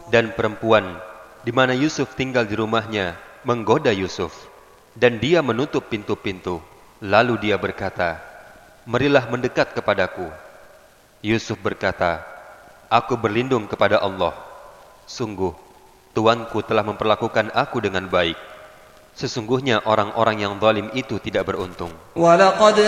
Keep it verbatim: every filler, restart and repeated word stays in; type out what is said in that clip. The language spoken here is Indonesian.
Dan perempuan di mana Yusuf tinggal di rumahnya menggoda Yusuf, dan dia menutup pintu-pintu. Lalu dia berkata, "Marilah mendekat kepadaku." Yusuf berkata, "Aku berlindung kepada Allah. Sungguh, tuanku telah memperlakukan aku dengan baik. Sesungguhnya orang-orang yang zalim itu tidak beruntung." وَلَقَدْ